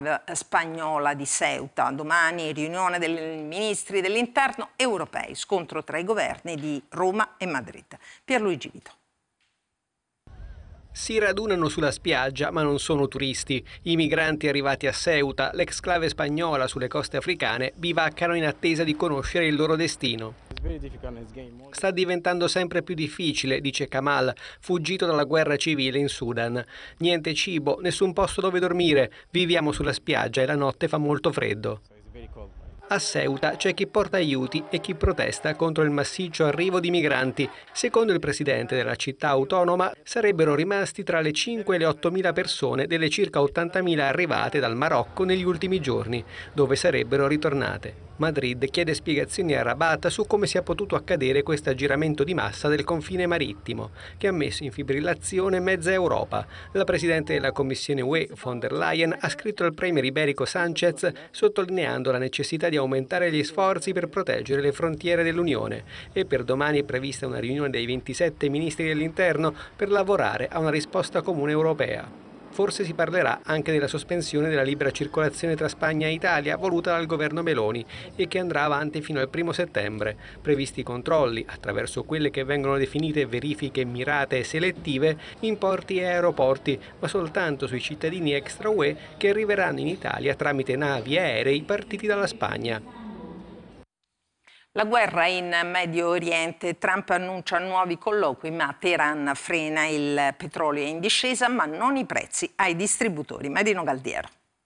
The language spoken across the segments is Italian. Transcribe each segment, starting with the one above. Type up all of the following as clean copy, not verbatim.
spagnola di Ceuta. Domani riunione dei ministri dell'interno europei, scontro tra i governi di Roma e Madrid. Pierluigi Vito. Si radunano sulla spiaggia, ma non sono turisti. I migranti arrivati a Ceuta, l'exclave spagnola sulle coste africane, bivaccano in attesa di conoscere il loro destino. Sta diventando sempre più difficile, dice Kamal, fuggito dalla guerra civile in Sudan. Niente cibo, nessun posto dove dormire, viviamo sulla spiaggia e la notte fa molto freddo. A Ceuta c'è chi porta aiuti e chi protesta contro il massiccio arrivo di migranti. Secondo il presidente della città autonoma, sarebbero rimasti tra le 5 e le 8.000 persone delle circa 80.000 arrivate dal Marocco negli ultimi giorni, dove sarebbero ritornate. Madrid chiede spiegazioni a Rabat su come sia potuto accadere questo aggiramento di massa del confine marittimo, che ha messo in fibrillazione mezza Europa. La presidente della Commissione UE, von der Leyen, ha scritto al premier iberico Sánchez sottolineando la necessità di aumentare gli sforzi per proteggere le frontiere dell'Unione, e per domani è prevista una riunione dei 27 ministri dell'interno per lavorare a una risposta comune europea. Forse si parlerà anche della sospensione della libera circolazione tra Spagna e Italia voluta dal governo Meloni e che andrà avanti fino al 1° settembre. Previsti controlli, attraverso quelle che vengono definite verifiche mirate e selettive, in porti e aeroporti, ma soltanto sui cittadini extra UE che arriveranno in Italia tramite navi e aerei partiti dalla Spagna. La guerra in Medio Oriente, Trump annuncia nuovi colloqui, ma Teheran frena il petrolio in discesa, ma non i prezzi ai distributori. Marino Galdiero.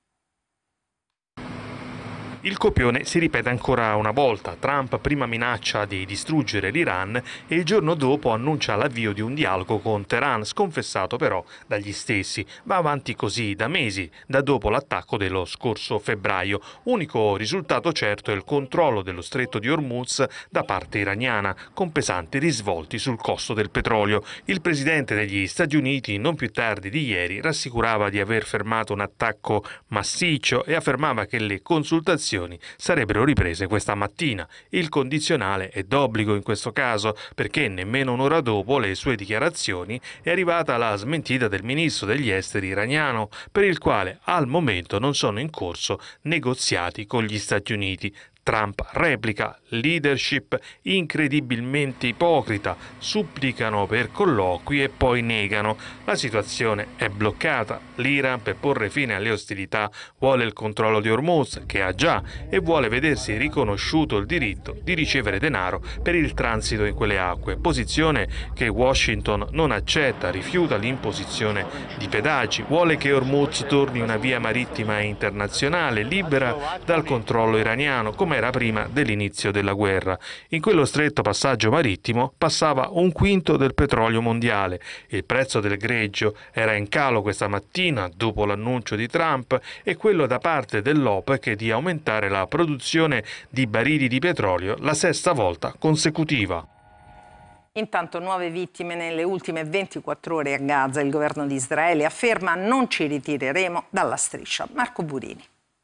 Il copione si ripete ancora una volta. Trump prima minaccia di distruggere l'Iran e il giorno dopo annuncia l'avvio di un dialogo con Teheran, sconfessato però dagli stessi. Va avanti così da mesi, da dopo l'attacco dello scorso febbraio. Unico risultato certo è il controllo dello stretto di Hormuz da parte iraniana, con pesanti risvolti sul costo del petrolio. Il presidente degli Stati Uniti, non più tardi di ieri, rassicurava di aver fermato un attacco massiccio e affermava che le consultazioni sarebbero riprese questa mattina. Il condizionale è d'obbligo in questo caso, perché nemmeno un'ora dopo le sue dichiarazioni è arrivata la smentita del ministro degli esteri iraniano, per il quale al momento non sono in corso negoziati con gli Stati Uniti. Trump replica: leadership incredibilmente ipocrita, supplicano per colloqui e poi negano. La situazione è bloccata. L'Iran, per porre fine alle ostilità, vuole il controllo di Hormuz, che ha già, e vuole vedersi riconosciuto il diritto di ricevere denaro per il transito in quelle acque, posizione che Washington non accetta, rifiuta l'imposizione di pedaggi, vuole che Hormuz torni una via marittima internazionale libera dal controllo iraniano, come era prima dell'inizio della guerra. In quello stretto passaggio marittimo passava 1/5 del petrolio mondiale. Il prezzo del greggio era in calo questa mattina dopo l'annuncio di Trump e quello da parte dell'OPEC di aumentare la produzione di barili di petrolio la 6ª volta consecutiva. Intanto nuove vittime nelle ultime 24 ore a Gaza. Il governo di Israele afferma: non ci ritireremo dalla striscia. Marco Burini.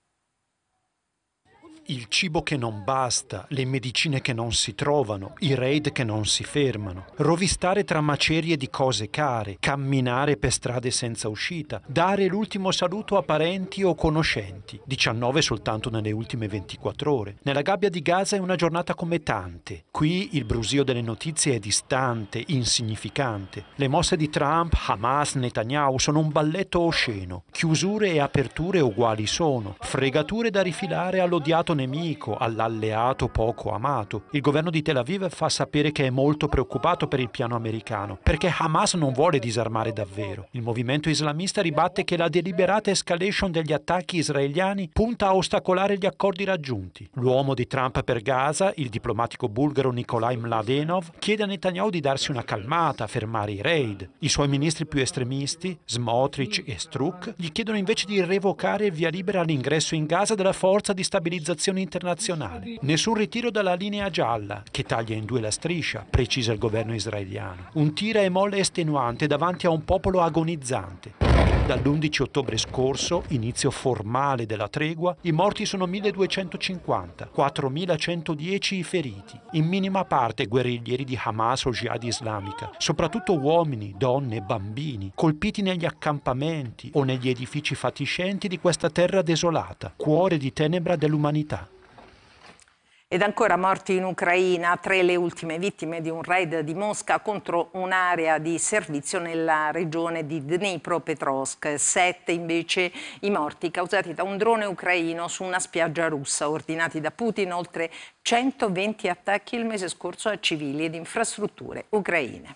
Il cibo che non basta, le medicine che non si trovano, i raid che non si fermano, rovistare tra macerie di cose care, camminare per strade senza uscita, dare l'ultimo saluto a parenti o conoscenti, 19 soltanto nelle ultime 24 ore. Nella gabbia di Gaza è una giornata come tante. Qui il brusio delle notizie è distante, insignificante. Le mosse di Trump, Hamas, Netanyahu sono un balletto osceno. Chiusure e aperture uguali sono, fregature da rifilare all'odiato nemico, all'alleato poco amato. Il governo di Tel Aviv fa sapere che è molto preoccupato per il piano americano, perché Hamas non vuole disarmare davvero. Il movimento islamista ribatte che la deliberata escalation degli attacchi israeliani punta a ostacolare gli accordi raggiunti. L'uomo di Trump per Gaza, il diplomatico bulgaro Nikolai Mladenov, chiede a Netanyahu di darsi una calmata, fermare i raid. I suoi ministri più estremisti, Smotrich e Strzok, gli chiedono invece di revocare il via libera all'ingresso in Gaza della forza di stabilizzazione internazionale. Nessun ritiro dalla linea gialla, che taglia in 2 la striscia, precisa il governo israeliano. Un tira e molla estenuante davanti a un popolo agonizzante. Dall'11 ottobre scorso, inizio formale della tregua, i morti sono 1250, 4110 i feriti, in minima parte guerriglieri di Hamas o Jihad islamica, soprattutto uomini, donne e bambini, colpiti negli accampamenti o negli edifici fatiscenti di questa terra desolata, cuore di tenebra dell'umanità. Ed ancora morti in Ucraina, 3 le ultime vittime di un raid di Mosca contro un'area di servizio nella regione di Dnipropetrovsk. 7 invece i morti causati da un drone ucraino su una spiaggia russa, ordinati da Putin. Oltre 120 attacchi il mese scorso a civili ed infrastrutture ucraine.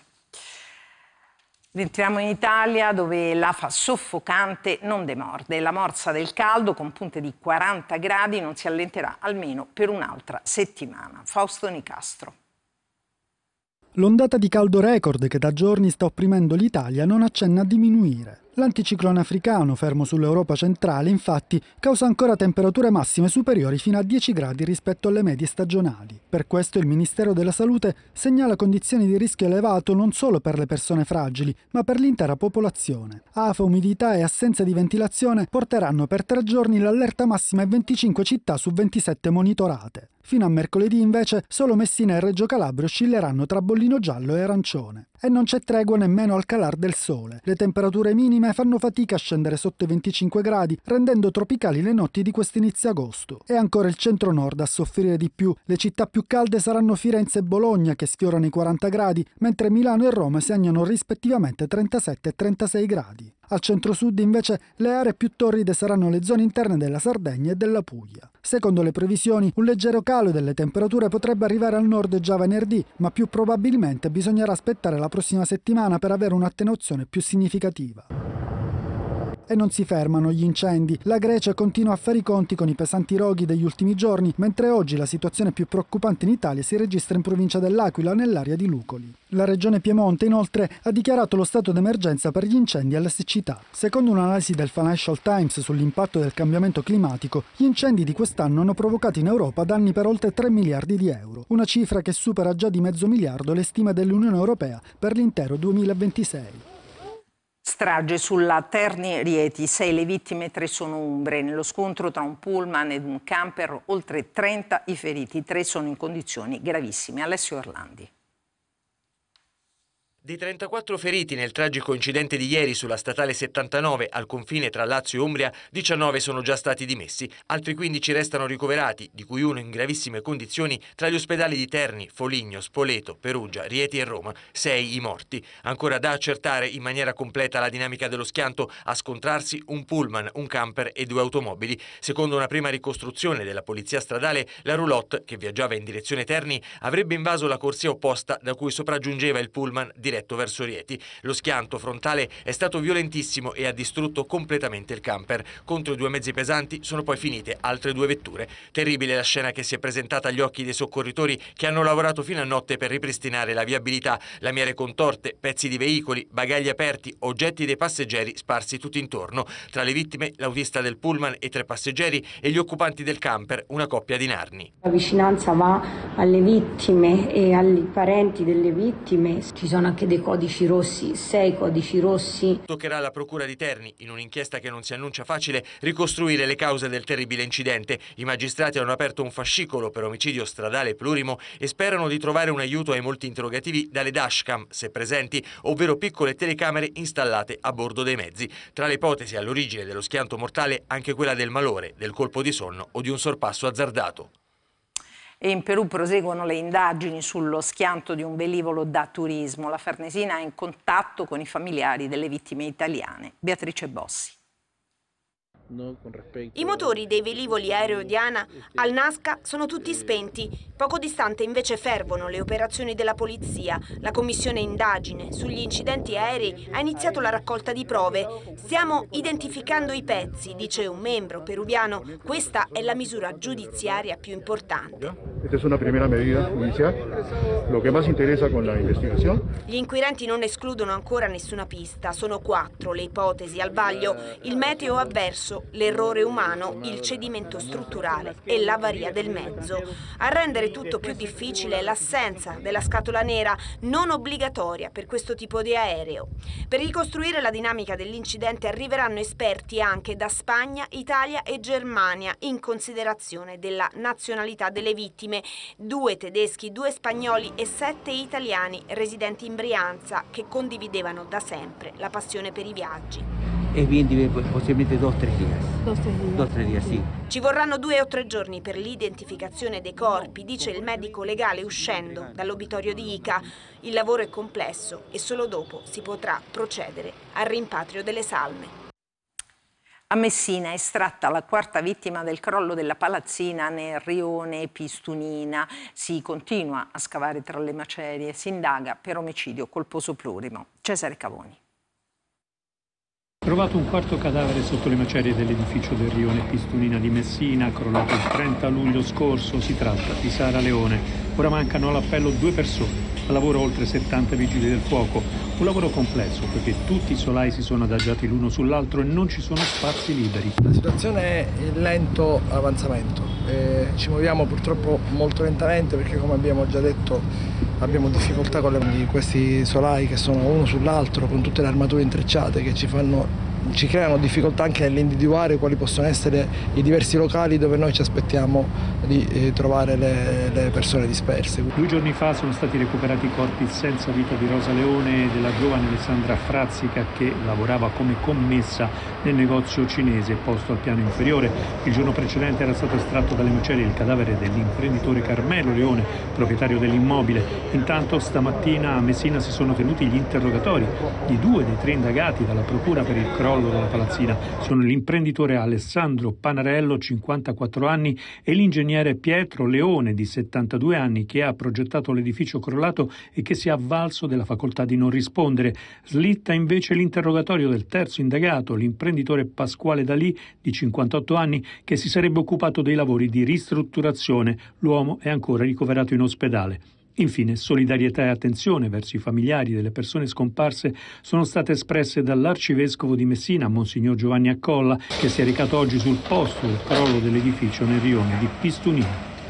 Entriamo in Italia, dove l'afa soffocante non demorde. La morsa del caldo con punte di 40 gradi non si allenterà almeno per un'altra settimana. Fausto Nicastro. L'ondata di caldo record che da giorni sta opprimendo l'Italia non accenna a diminuire. L'anticiclone africano, fermo sull'Europa centrale, infatti, causa ancora temperature massime superiori fino a 10 gradi rispetto alle medie stagionali. Per questo il Ministero della Salute segnala condizioni di rischio elevato non solo per le persone fragili, ma per l'intera popolazione. Afa, umidità e assenza di ventilazione porteranno per 3 giorni l'allerta massima in 25 città su 27 monitorate. Fino a mercoledì, invece, solo Messina e Reggio Calabria oscilleranno tra bollino giallo e arancione. E non c'è tregua nemmeno al calar del sole. Le temperature minime fanno fatica a scendere sotto i 25 gradi, rendendo tropicali le notti di quest'inizio agosto. E ancora il centro-nord a soffrire di più. Le città più calde saranno Firenze e Bologna, che sfiorano i 40 gradi, mentre Milano e Roma segnano rispettivamente 37 e 36 gradi. Al centro-sud invece le aree più torride saranno le zone interne della Sardegna e della Puglia. Secondo le previsioni, un leggero calo delle temperature potrebbe arrivare al nord già venerdì, ma più probabilmente bisognerà aspettare la prossima settimana per avere un'attenuazione più significativa. E non si fermano gli incendi. La Grecia continua a fare i conti con i pesanti roghi degli ultimi giorni, mentre oggi la situazione più preoccupante in Italia si registra in provincia dell'Aquila, nell'area di Lucoli. La regione Piemonte, inoltre, ha dichiarato lo stato d'emergenza per gli incendi e la siccità. Secondo un'analisi del Financial Times sull'impatto del cambiamento climatico, gli incendi di quest'anno hanno provocato in Europa danni per oltre 3 miliardi di euro, una cifra che supera già di mezzo miliardo le stime dell'Unione Europea per l'intero 2026. Strage sulla Terni-Rieti, 6 le vittime, 3 sono umbre. Nello scontro tra un pullman ed un camper, oltre 30 i feriti, 3 sono in condizioni gravissime. Alessio Orlandi. Dei 34 feriti nel tragico incidente di ieri sulla statale 79 al confine tra Lazio e Umbria, 19 sono già stati dimessi, altri 15 restano ricoverati, di cui uno in gravissime condizioni tra gli ospedali di Terni, Foligno, Spoleto, Perugia, Rieti e Roma, 6 i morti. Ancora da accertare in maniera completa la dinamica dello schianto, a scontrarsi un pullman, un camper e 2 automobili. Secondo una prima ricostruzione della polizia stradale, la roulotte, che viaggiava in direzione Terni, avrebbe invaso la corsia opposta da cui sopraggiungeva il pullman diretto verso Rieti. Lo schianto frontale è stato violentissimo e ha distrutto completamente il camper. Contro i 2 mezzi pesanti sono poi finite altre 2 vetture. Terribile la scena che si è presentata agli occhi dei soccorritori, che hanno lavorato fino a notte per ripristinare la viabilità. Lamiere contorte, pezzi di veicoli, bagagli aperti, oggetti dei passeggeri sparsi tutto intorno. Tra le vittime l'autista del pullman e 3 passeggeri e gli occupanti del camper, una coppia di Narni. La vicinanza va alle vittime e ai parenti delle vittime. Ci sono anche dei codici rossi, 6 codici rossi. Toccherà alla Procura di Terni, in un'inchiesta che non si annuncia facile, ricostruire le cause del terribile incidente. I magistrati hanno aperto un fascicolo per omicidio stradale plurimo e sperano di trovare un aiuto ai molti interrogativi dalle dashcam, se presenti, ovvero piccole telecamere installate a bordo dei mezzi. Tra le ipotesi all'origine dello schianto mortale anche quella del malore, del colpo di sonno o di un sorpasso azzardato. E in Perù proseguono le indagini sullo schianto di un velivolo da turismo. La Farnesina è in contatto con i familiari delle vittime italiane. Beatrice Bossi. I motori dei velivoli aereo di ANA al Nazca sono tutti spenti. Poco distante invece fervono le operazioni della polizia. La commissione indagine sugli incidenti aerei ha iniziato la raccolta di prove. Stiamo identificando i pezzi, dice un membro peruviano. Questa è la misura giudiziaria più importante. Esta es una primera medida inicial. Lo que más interesa con la investigación. Gli inquirenti non escludono ancora nessuna pista, sono 4 le ipotesi al vaglio: il meteo avverso, l'errore umano, il cedimento strutturale e l'avaria del mezzo. A rendere tutto più difficile è l'assenza della scatola nera, non obbligatoria per questo tipo di aereo. Per ricostruire la dinamica dell'incidente arriveranno esperti anche da Spagna, Italia e Germania, in considerazione della nazionalità delle vittime. 2 tedeschi, 2 spagnoli e 7 italiani residenti in Brianza, che condividevano da sempre la passione per i viaggi. E quindi possibilmente 2 o 3 giorni. 2 o 3 giorni, sì. Ci vorranno 2 o 3 giorni per l'identificazione dei corpi, dice il medico legale uscendo dall'obitorio di Ica. Il lavoro è complesso e solo dopo si potrà procedere al rimpatrio delle salme. A Messina è estratta la 4ª vittima del crollo della palazzina nel rione Pistunina. Si continua a scavare tra le macerie, si indaga per omicidio colposo plurimo. Cesare Cavoni. Trovato un 4º cadavere sotto le macerie dell'edificio del rione Pistunina di Messina, crollato il 30 luglio scorso. Si tratta di Sara Leone. Ora mancano all'appello 2 persone. Al lavoro oltre 70 vigili del fuoco. Un lavoro complesso perché tutti i solai si sono adagiati l'uno sull'altro e non ci sono spazi liberi. La situazione è in lento avanzamento. Ci muoviamo purtroppo molto lentamente perché, come abbiamo già detto, abbiamo difficoltà con questi solai che sono uno sull'altro, con tutte le armature intrecciate che ci creano difficoltà anche nell'individuare quali possono essere i diversi locali dove noi ci aspettiamo di trovare le persone disperse. 2 giorni fa sono stati recuperati i corpi senza vita di Rosa Leone e della giovane Alessandra Frazzica, che lavorava come commessa nel negozio cinese posto al piano inferiore. Il giorno precedente era stato estratto dalle macerie il cadavere dell'imprenditore Carmelo Leone, proprietario dell'immobile. Intanto stamattina a Messina si sono tenuti gli interrogatori di 2 dei 3 indagati dalla procura per il crollo della palazzina. Sono l'imprenditore Alessandro Panarello, 54 anni, e l'ingegnere Pietro Leone, di 72 anni, che ha progettato l'edificio crollato e che si è avvalso della facoltà di non rispondere. Slitta invece l'interrogatorio del 3° indagato, l'imprenditore Pasquale Dalì, di 58 anni, che si sarebbe occupato dei lavori di ristrutturazione. L'uomo è ancora ricoverato in ospedale. Infine, solidarietà e attenzione verso i familiari delle persone scomparse sono state espresse dall'arcivescovo di Messina, Monsignor Giovanni Accolla, che si è recato oggi sul posto del crollo dell'edificio nel rione di Pistunina.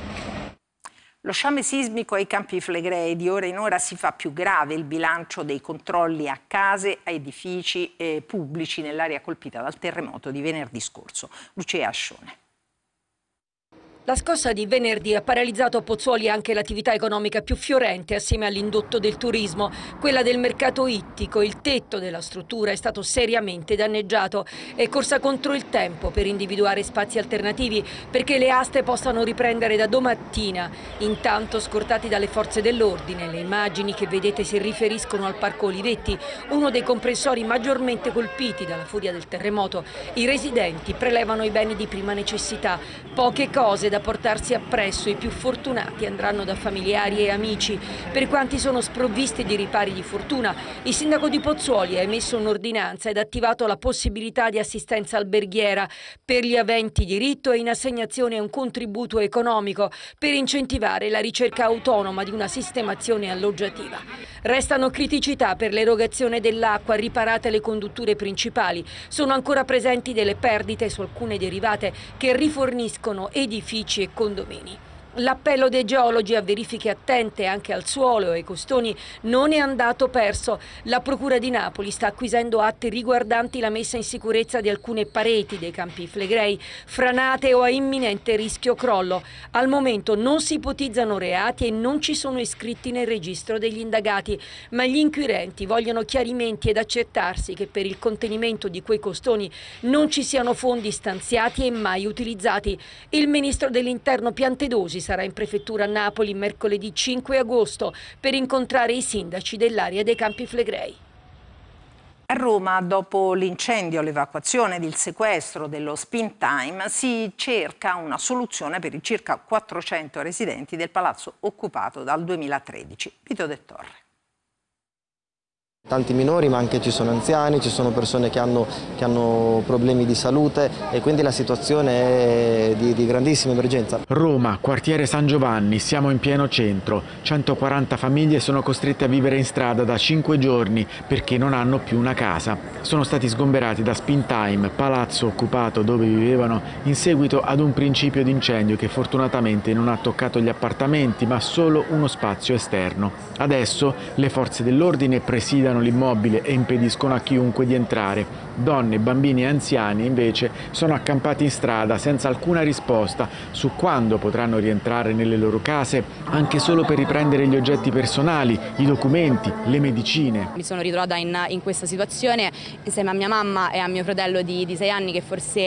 Lo sciame sismico ai Campi Flegrei di ora in ora si fa più grave il bilancio dei controlli a case, a edifici pubblici nell'area colpita dal terremoto di venerdì scorso. Lucia Ascione. La scossa di venerdì ha paralizzato a Pozzuoli anche l'attività economica più fiorente assieme all'indotto del turismo, quella del mercato ittico. Il tetto della struttura è stato seriamente danneggiato. È corsa contro il tempo per individuare spazi alternativi perché le aste possano riprendere da domattina. Intanto, scortati dalle forze dell'ordine, le immagini che vedete si riferiscono al Parco Olivetti, uno dei comprensori maggiormente colpiti dalla furia del terremoto. I residenti prelevano i beni di prima necessità, poche cose da portarsi appresso. I più fortunati andranno da familiari e amici. Per quanti sono sprovvisti di ripari di fortuna, il sindaco di Pozzuoli ha emesso un'ordinanza ed attivato la possibilità di assistenza alberghiera per gli aventi diritto e in assegnazione a un contributo economico per incentivare la ricerca autonoma di una sistemazione alloggiativa. Restano criticità per l'erogazione dell'acqua, riparate le condutture principali. Sono ancora presenti delle perdite su alcune derivate che riforniscono edifici e condomini. L'appello dei geologi a verifiche attente anche al suolo e ai costoni non è andato perso. La Procura di Napoli sta acquisendo atti riguardanti la messa in sicurezza di alcune pareti dei Campi Flegrei, franate o a imminente rischio crollo. Al momento non si ipotizzano reati e non ci sono iscritti nel registro degli indagati, ma gli inquirenti vogliono chiarimenti ed accertarsi che per il contenimento di quei costoni non ci siano fondi stanziati e mai utilizzati. Il ministro dell'Interno Piantedosi sarà in prefettura a Napoli mercoledì 5 agosto per incontrare i sindaci dell'area dei Campi Flegrei. A Roma, dopo l'incendio, l'evacuazione ed il sequestro dello Spin Time, si cerca una soluzione per i circa 400 residenti del palazzo occupato dal 2013. Vito De Torre. Tanti minori, ma anche ci sono anziani, ci sono persone che hanno problemi di salute e quindi la situazione è di grandissima emergenza. Roma, quartiere San Giovanni, siamo in pieno centro. 140 famiglie sono costrette a vivere in strada da 5 giorni perché non hanno più una casa. Sono stati sgomberati da Spintime, palazzo occupato dove vivevano in seguito ad un principio di incendio che fortunatamente non ha toccato gli appartamenti ma solo uno spazio esterno. Adesso le forze dell'ordine presidiano l'immobile e impediscono a chiunque di entrare. Donne, bambini e anziani invece sono accampati in strada senza alcuna risposta su quando potranno rientrare nelle loro case, anche solo per riprendere gli oggetti personali, i documenti, le medicine. Mi sono ritrovata in questa situazione insieme a mia mamma e a mio fratello di 6 anni che forse